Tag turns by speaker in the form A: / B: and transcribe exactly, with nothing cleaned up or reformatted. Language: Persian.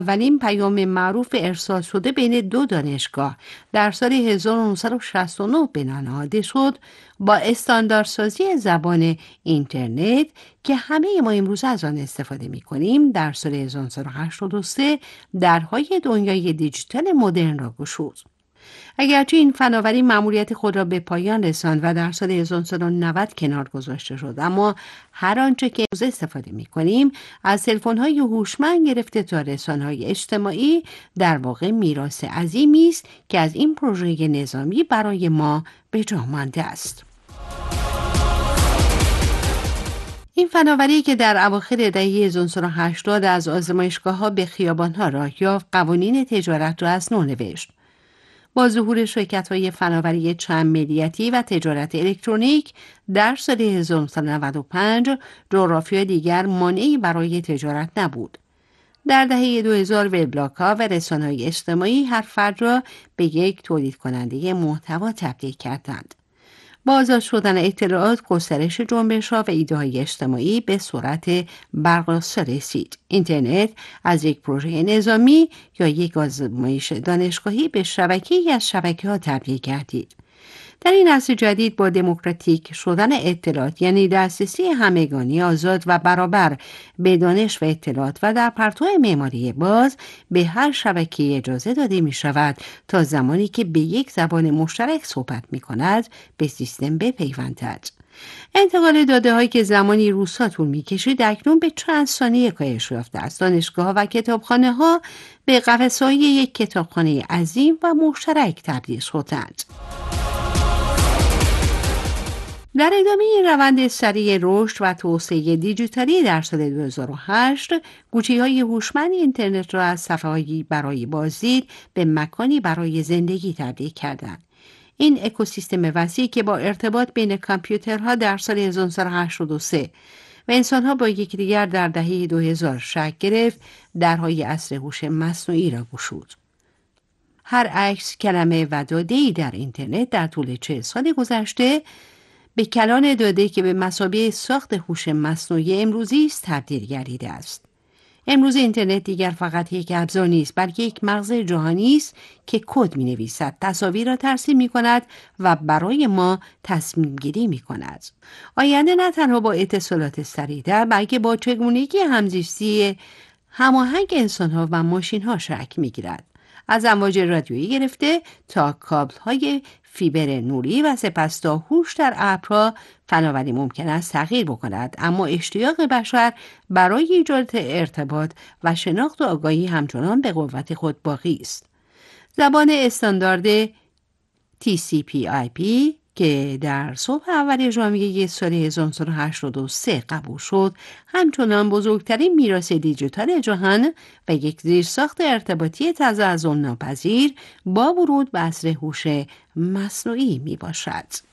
A: اولین پیام معروف ارسال شده بین دو دانشگاه در سال هزار و نهصد و شصت و نه بنا نهاده شد با استانداردسازی زبان اینترنت که همه ما امروز از آن استفاده می کنیم. در سال هزار و نهصد و هشتاد و سه درهای دنیای دیجیتال مدرن را گشود. اگرچه این فناوری مأموریت خود را به پایان رساند و در سال هزار و نهصد و نود کنار گذاشته شد، اما هر آنچه که امروز استفاده می‌کنیم از تلفن‌های هوشمند گرفته تا رسانه‌های اجتماعی در واقع میراث عظیمی است که از این پروژه نظامی برای ما به جا مانده است. این فناوری که در اواخر دهه هزار و نهصد و هشتاد از آزمایشگاه‌ها به خیابان‌ها راه یافت، قوانین تجارت را از نو نوشت. با ظهور شرکت‌های فناوری چند ملیتی و تجارت الکترونیک در سال هزار و نهصد و نود و پنج جغرافیا دیگر مانعی برای تجارت نبود. در دهه دو هزار وبلاگ‌ها و رسانه‌های اجتماعی هر فرد را به یک تولید کننده محتوا تبدیل کردند. با آزاد شدن اطلاعات، گسترش جنبش‌ها و ایده‌های اجتماعی به سرعت برق‌رسا رسید. اینترنت از یک پروژه نظامی یا یک آزمایش دانشگاهی به شبکه‌ای از شبکه‌ها تبدیل گردید. در این عصر جدید با دموکراتیک شدن اطلاعات، یعنی دسترسی همگانی، آزاد و برابر به دانش و اطلاعات و در پرتو معماری باز، به هر شبکه اجازه داده می شود تا زمانی که به یک زبان مشترک صحبت می کند به سیستم بپیوندد. انتقال داده هایی که زمانی روزها طول می کشید اکنون به چند ثانیه کاهش یافته است. دانشگاه و کتابخانه ها به قفسه‌های یک کتابخانه عظیم و مشترک تبدیل شدند. در ادامه این روند سریع رشد و توسعه دیجیتالی در سال دو هزار و هشت، گوشی‌های هوشمند اینترنت را از صفحه‌ای برای بازدید به مکانی برای زندگی تبدیل کردند. این اکوسیستم وسیعی که با ارتباط بین کامپیوترها در سال هزار و نهصد و هشتاد و سه و انسان‌ها با یکدیگر در دهه دو هزار شکل گرفت، درهای عصر هوش مصنوعی را گشود. هر عکس، کلمه و داده‌ای در اینترنت در طول چهل سال گذشته به کلان داده که به مثابه ساخت هوش مصنوعی امروزی است تبدیل گردیده است. امروز اینترنت دیگر فقط یک ابزار نیست، بلکه یک مغز جهانی است که کد می‌نویسد، تصاویر را ترسیم می‌کند و برای ما تصمیم گیری می‌کند. آینده نه تنها با اتصالات سریع‌تر، بلکه با چگونگی همزیستی هماهنگ انسان‌ها و ماشین‌ها شکل می‌گیرد. از امواج رادیویی گرفته تا کابل‌های فیبر نوری و سپس تا هوش در ابرها، فناوری ممکن است تغییر بکند، اما اشتیاق بشر برای ایجاد ارتباط و شناخت و آگاهی همچنان به قوت خود باقی است. زبان استاندارد تی سی پی آی پی که در صبح اول ژانویه سال هزار و نهصد و هشتاد و سه قبول شد، همچنان بزرگترین میراث دیجیتال جهان و یک زیرساخت ارتباطی تزلزل ناپذیر با ورود به عصر هوش مصنوعی می باشد.